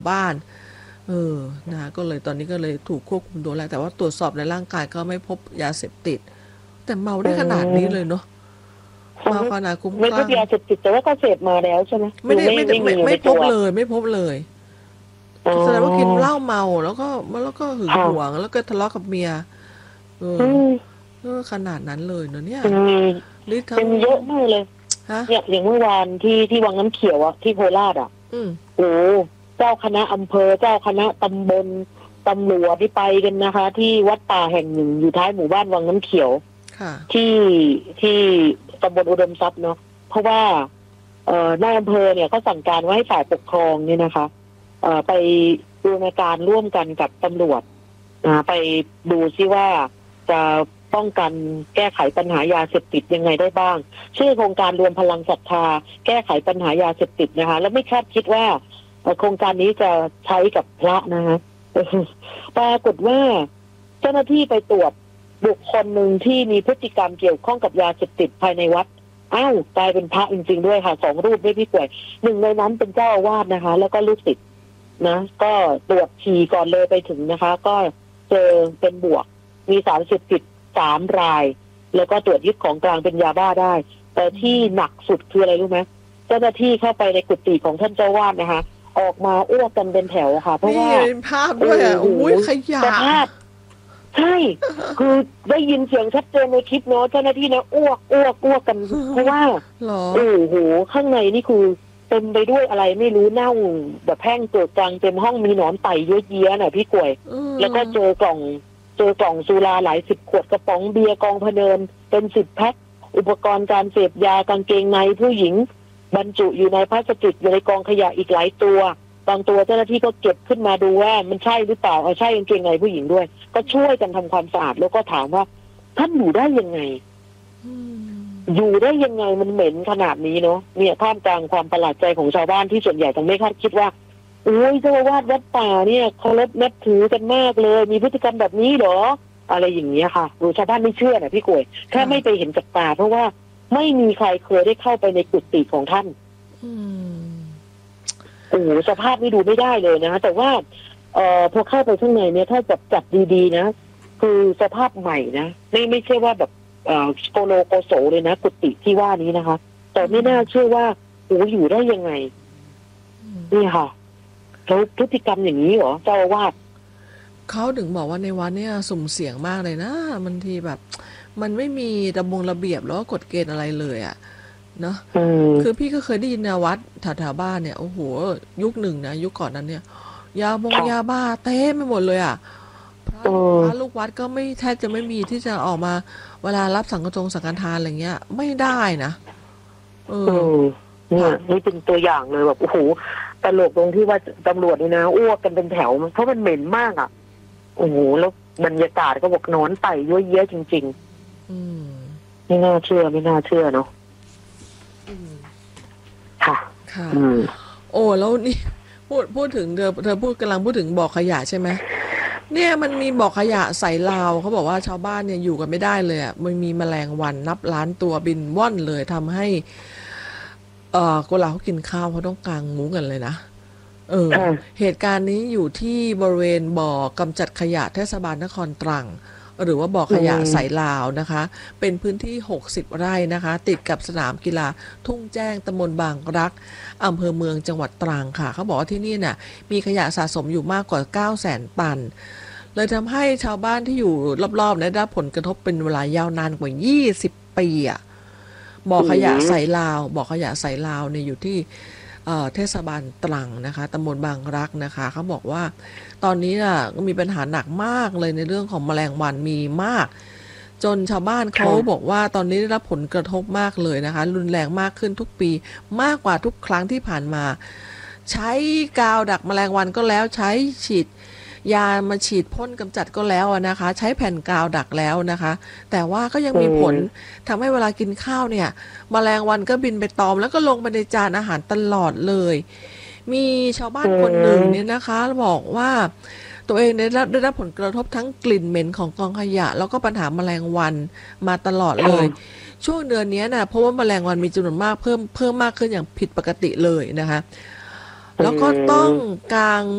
บ้านนะคะก็เลยตอนนี้ก็เลยถูกควบคุมตัวแล้วแต่ว่าตรวจสอบในร่างกายก็ไม่พบยาเสพติดแต่เมาอืได้ขนาดนี้เลยมเนาะเขาเมาขนาดคุ้มไม่พบคลั่งยาเสพติดแต่ว่าก็เสพมาแล้วใช่ไหมหไม่รือได้ไม่ได้ไม่มีอยู่ไม่ในตัวพบเลยไม่พบเลยอ๋แสดงว่ากินอเหล้าเมาแล้วก็หึงหวงค่ะแล้วก็ทะเลาะกับเมียเอออืมขนาดนั้นเลยเนอะเนี่ยเป็นมีฤทธิ์ทั้งเป็นเยอะมากเลยฮะอย่างเมื่อวานที่วังน้ำเขียวอะที่โคราชอะอืมโอ้เจ้าคณะอำเภอเจ้าคณะตำบลตำรวจที่ไปกันนะคะ ที่วัดป่าแห่งหนึ่งอยู่ท้ายหมู่บ้านวังน้ำเขียวค่ะที่ที่ตำบลอุดมทรัพย์เนาะเพราะว่านายอำเภอเนี่ยเขาสั่งการว่าให้ฝ่ายปกครองเนี่ยนะคะไปดูในการร่วมกันกับตำรวจไปดูซิว่าจะป้องกันแก้ไขปัญหายาเสพติดยังไงได้บ้างชื่อโครงการรวมพลังศรัทธาแก้ไขปัญหายาเสพติดนะคะแล้วไม่คาดคิดว่าโครงการนี้จะใช้กับพระนะคะปรากฏว่าเจ้าหน้าที่ไปตรวจบุคคลหนึ่งที่มีพฤติกรรมเกี่ยวข้องกับยาเสพติดภายในวัดอ้าวกลายเป็นพระจริงๆด้วยค่ะ2 รูปด้วยพี่ป่วยหนึ่งในนั้นเป็นเจ้าอาวาสนะคะแล้วก็ลูกศิษย์นะก็ตรวจฉี่ก่อนเลยไปถึงนะคะก็เจอเป็นบวกมีสารเสพติด3 รายแล้วก็ตรวจยึดของกลางเป็นยาบ้าได้แต่ที่หนักสุดคืออะไรรู้ไหมเจ้าหน้าที่เข้าไปในกุฏิของท่านเจ้าวาดนะคะออกมาอ้วกกันเป็นแถวค่ะเพราะนี่ว่าเป็นภาพด้วยอ่ะโอ้โหอุ้ยขยะสภาพใช่คือได้ยินเสียงชัดเจนในคลิปเนาะเจ้าหน้าที่นะอ้วกกันเพราะว่าหรอโอ้โหข้างในนี่คือเต็มไปด้วยอะไรไม่รู้เน่าแบบแห้งเกิดกลางเต็มห้องมีหนอนไต่เยอะแยะน่ะพี่กวยแล้วก็เจอกล่องสุราหลาย10 ขวดกระป๋องเบียร์กองพะเนินเป็น10 แพ็คอุปกรณ์การเสพยากางเกงในผู้หญิงบรรจุอยู่ในพลาสติกอยู่ในกองขยะอีกหลายตัวบางตัวเจ้าหน้าที่ก็เก็บขึ้นมาดูว่ามันใช่หรือเปล่าใช่กางเกงในผู้หญิงด้วยก็ช่วยกันทำความสะอาดแล้วก็ถามว่าท่านอยู่ได้ยังไงอยู่ได้ยังไงมันเหม็นขนาดนี้เนาะเนี่ยท่ามกลางความประหลาดใจของชาวบ้านที่ส่วนใหญ่ต้องไม่คาดคิดว่าโอ้ยเจ้าอาวาสวัดป่าเนี่ยเคารพนับถือกันมากเลยมีพฤติกรรมแบบนี้เหรออะไรอย่างเงี้ยค่ะชาวบ้านไม่เชื่อนะพี่กวยแค่ไม่ไปเห็นกับตาเพราะว่าไม่มีใครเคยได้เข้าไปในกุฏิของท่านโอ้โหสภาพนี่ดูไม่ได้เลยนะแต่ว่าพอเข้าไปข้างในเนี่ยถ้าจับดีๆนะคือสภาพใหม่นะไม่ใช่ว่าแบบโกโลโกโสเลยนะกุฏิที่ว่านี้นะคะแต่ไม่น่าเชื่อว่าโอ้อยู่ได้ยังไงนี่ค่ะแล้วพฤติกรรมอย่างนี้เหรอเจ้าอาวาสเขาถึงบอกว่าในวัดเนี่ยสุ่มเสี่ยงมากเลยนะบางทีแบบมันไม่มีระเบียบแล้วก็กฎเกณฑ์อะไรเลยอ่ะเนาะคือพี่ก็เคยได้ยินนะวัดแถวๆบ้านเนี่ยโอ้โหยุคหนึ่งนะยุคก่อนนั้นเนี่ยยาบ้าเต็มไปหมดเลยอ่ะพระลูกวัดก็ไม่แทบจะไม่มีที่จะออกมาเวลารับสังฆทานอะไรเงี้ยไม่ได้นะเออเนี่ยนี่เป็นตัวอย่างเลยแบบโอ้โหตลกตรงที่ว่าตำรวจนี่นะอ้วกกันเป็นแถวเพราะมันเหม็นมากอ่ะโอ้โหแล้วบรรยากาศก็บอกนอนไต่เยอะแยะจริงๆไม่น่าเชื่อเนาะค่ะค่ะโอ้แล้วนี่พูดถึงเธอกำลังพูดถึงบ่อขยะใช่ไหมเนี่ยมันมีบ่อขยะใส่ราวเขาบอกว่าชาวบ้านเนี่ยอยู่กันไม่ได้เลยอ่ะมันมีแมลงวันนับล้านตัวบินว่อนเลยทำให้เวลาเขากินข้าวเขาต้องกางมุ้งกันเลยนะเหตุการณ์นี้อยู่ที่บริเวณบ่อกำจัดขยะเทศบาลนครตรังหรือว่าบ่อขยะใสลาวนะคะเป็นพื้นที่60 ไร่นะคะติดกับสนามกีฬาทุ่งแจ้งตำบลบางรักอำเภอเมืองจังหวัดตรังค่ะเขาบอกว่าที่นี่น่ะมีขยะสะสมอยู่มากกว่า 900,000 ตันเลยทำให้ชาวบ้านที่อยู่รอบๆได้รับผลกระทบเป็นเวลายาวนานกว่า20 ปีอ่ะบ่อขยะใสลาวเนี่ยอยู่ที่เทศบาลตรังนะคะตำบลบางรักนะคะเขาบอกว่าตอนนี้น่ะมีปัญหาหนักมากเลยในเรื่องของแมลงวันมีมากจนชาวบ้านเขาบอกว่าตอนนี้ได้รับผลกระทบมากเลยนะคะรุนแรงมากขึ้นทุกปีมากกว่าทุกครั้งที่ผ่านมาใช้กาวดักแมลงวันก็แล้วใช้ฉีดยามาฉีดพ่นกำจัดก็แล้วนะคะใช้แผ่นกาวดักแล้วนะคะแต่ว่าก็ยังมีผลทำให้เวลากินข้าวเนี่ยแมลงวันก็บินไปตอมแล้วก็ลงไปในจานอาหารตลอดเลยมีชาวบ้านคนหนึ่งเนี่ยนะคะบอกว่าตัวเองได้รับผลกระทบทั้งกลิ่นเหม็นของกองขยะแล้วก็ปัญหาแมลงวันมาตลอดเลยช่วงเดือนนี้นะเพราะว่าแมลงวันมีจำนวนมากเพิ่มมากขึ้นอย่างผิดปกติเลยนะคะแล้วก็ต้องกาง